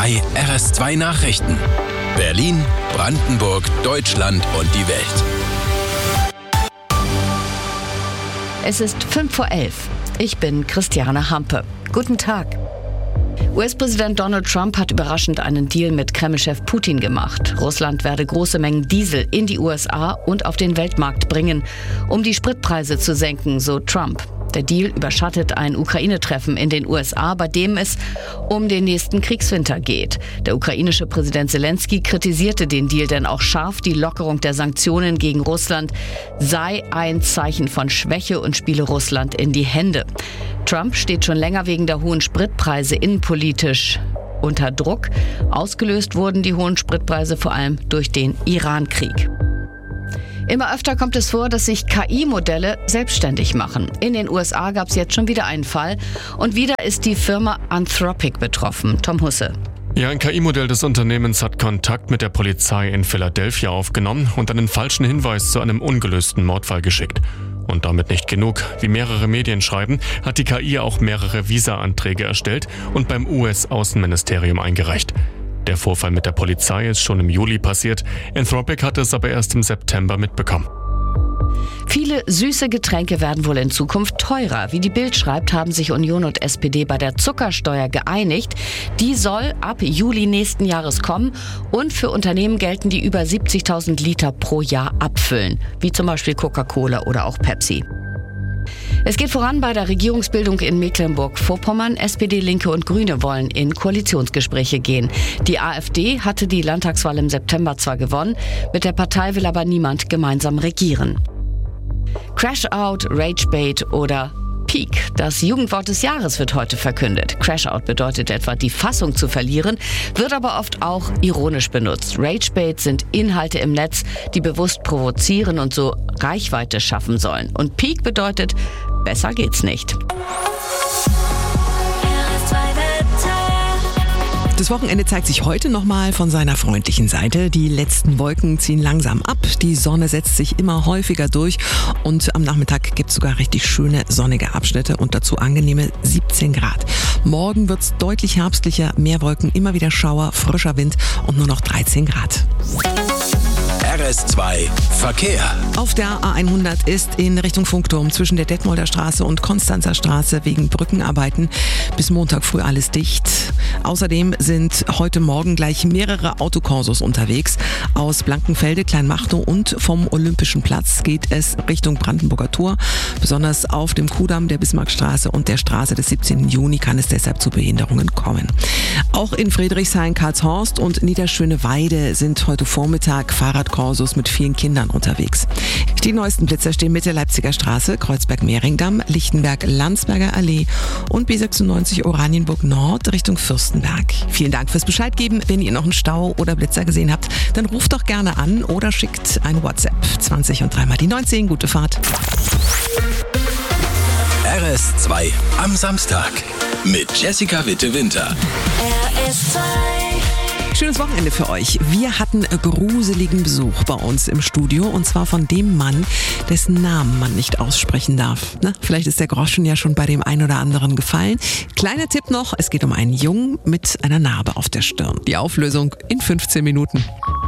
2 RS2 Nachrichten. Berlin, Brandenburg, Deutschland und die Welt. Es ist 11:05. Ich bin Christiane Hampe. Guten Tag. US-Präsident Donald Trump hat überraschend einen Deal mit Kreml-Chef Putin gemacht. Russland werde große Mengen Diesel in die USA und auf den Weltmarkt bringen, um die Spritpreise zu senken, so Trump. Der Deal überschattet ein Ukraine-Treffen in den USA, bei dem es um den nächsten Kriegswinter geht. Der ukrainische Präsident Zelensky kritisierte den Deal denn auch scharf. Die Lockerung der Sanktionen gegen Russland sei ein Zeichen von Schwäche und spiele Russland in die Hände. Trump steht schon länger wegen der hohen Spritpreise innenpolitisch unter Druck. Ausgelöst wurden die hohen Spritpreise vor allem durch den Iran-Krieg. Immer öfter kommt es vor, dass sich KI-Modelle selbstständig machen. In den USA gab es jetzt schon wieder einen Fall. Und wieder ist die Firma Anthropic betroffen. Tom Husse. Ja, ein KI-Modell des Unternehmens hat Kontakt mit der Polizei in Philadelphia aufgenommen und einen falschen Hinweis zu einem ungelösten Mordfall geschickt. Und damit nicht genug. Wie mehrere Medien schreiben, hat die KI auch mehrere Visa-Anträge erstellt und beim US-Außenministerium eingereicht. Der Vorfall mit der Polizei ist schon im Juli passiert. Anthropic hat es aber erst im September mitbekommen. Viele süße Getränke werden wohl in Zukunft teurer. Wie die Bild schreibt, haben sich Union und SPD bei der Zuckersteuer geeinigt. Die soll ab Juli nächsten Jahres kommen und für Unternehmen gelten, die über 70.000 Liter pro Jahr abfüllen, wie zum Beispiel Coca-Cola oder auch Pepsi. Es geht voran bei der Regierungsbildung in Mecklenburg-Vorpommern. SPD, Linke und Grüne wollen in Koalitionsgespräche gehen. Die AfD hatte die Landtagswahl im September zwar gewonnen, mit der Partei will aber niemand gemeinsam regieren. Crashout, Ragebait oder Peak. Das Jugendwort des Jahres wird heute verkündet. Crashout bedeutet etwa, die Fassung zu verlieren, wird aber oft auch ironisch benutzt. Ragebait sind Inhalte im Netz, die bewusst provozieren und so Reichweite schaffen sollen. Und Peak bedeutet, besser geht's nicht. Das Wochenende zeigt sich heute nochmal von seiner freundlichen Seite. Die letzten Wolken ziehen langsam ab, die Sonne setzt sich immer häufiger durch und am Nachmittag gibt es sogar richtig schöne sonnige Abschnitte und dazu angenehme 17 Grad. Morgen wird es deutlich herbstlicher, mehr Wolken, immer wieder Schauer, frischer Wind und nur noch 13 Grad. RS2 Verkehr. Auf der A100 ist in Richtung Funkturm zwischen der Detmolder Straße und Konstanzer Straße wegen Brückenarbeiten bis Montag früh alles dicht. Außerdem sind heute Morgen gleich mehrere Autokorsos unterwegs. Aus Blankenfelde, Kleinmachnow und vom Olympischen Platz geht es Richtung Brandenburger Tor. Besonders auf dem Kudamm, der Bismarckstraße und der Straße des 17. Juni kann es deshalb zu Behinderungen kommen. Auch in Friedrichshain, Karlshorst und Niederschöneweide sind heute Vormittag Fahrradkorsos mit vielen Kindern unterwegs. Die neuesten Blitzer stehen Mitte Leipziger Straße, Kreuzberg-Mehringdamm, Lichtenberg-Landsberger Allee und B96 Oranienburg Nord Richtung Fürstenberg. Vielen Dank fürs Bescheid geben. Wenn ihr noch einen Stau oder Blitzer gesehen habt, dann ruft doch gerne an oder schickt ein WhatsApp. 20 und 3 mal die 19. Gute Fahrt. RS2 am Samstag mit Jessica Witte-Winter. RS2. Schönes Wochenende für euch. Wir hatten gruseligen Besuch bei uns im Studio und zwar von dem Mann, dessen Namen man nicht aussprechen darf. Na, vielleicht ist der Groschen ja schon bei dem einen oder anderen gefallen. Kleiner Tipp noch, es geht um einen Jungen mit einer Narbe auf der Stirn. Die Auflösung in 15 Minuten.